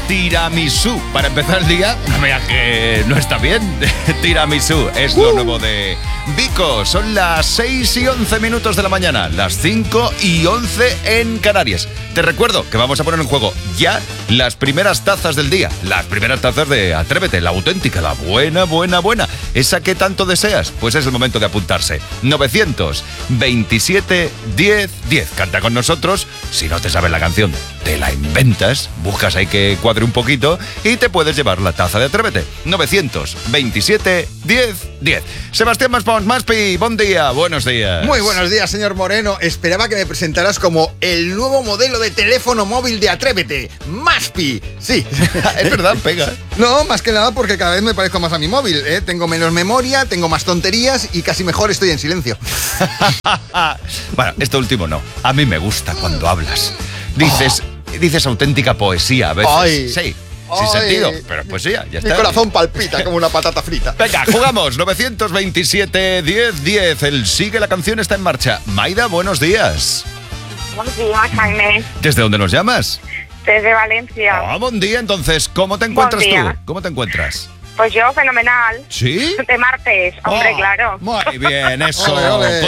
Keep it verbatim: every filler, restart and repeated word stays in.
tiramisú. Para empezar el día, no veas que no está bien. Tiramisú es lo nuevo de Vico. Son las seis y once minutos de la mañana, las cinco y once en Canarias. Te recuerdo que vamos a poner en juego ya las primeras tazas del día. Las primeras tazas de Atrévete, la auténtica, la buena, buena, buena. Esa que tanto deseas, pues es el momento de apuntarse. novecientos veintisiete diez diez. Canta con nosotros. Si no te sabes la canción, te la inventas, buscas ahí que cuadre un poquito y te puedes llevar la taza de Atrévete. novecientos veintisiete diez diez. Sebastián Maspons, Maspi, buen día, buenos días. Muy buenos días, señor Moreno. Esperaba que me presentaras como el nuevo modelo de teléfono móvil de Atrévete, Maspi. Sí. Es verdad, pega. No, más que nada porque cada vez me parezco más a mi móvil, ¿eh? Tengo menos memoria, tengo más tonterías y casi mejor estoy en silencio. Bueno, esto último no. A mí me gusta cuando hablas. Dices, oh. dices auténtica poesía a veces. Ay. Sí. Sin Ay. sentido, pero es poesía, ya está. Mi corazón palpita como una patata frita. Venga, jugamos. novecientos veintisiete diez diez. El Sigue la Canción está en marcha. Maida, buenos días. Buenos días, Jaime. ¿Desde dónde nos llamas? Desde Valencia. Ah, buen día. Entonces, ¿cómo te encuentras Buen día. tú? ¿Cómo te encuentras? Pues yo, fenomenal. ¿Sí? De martes, hombre, Oh, claro. Muy bien, eso. Ole, ole.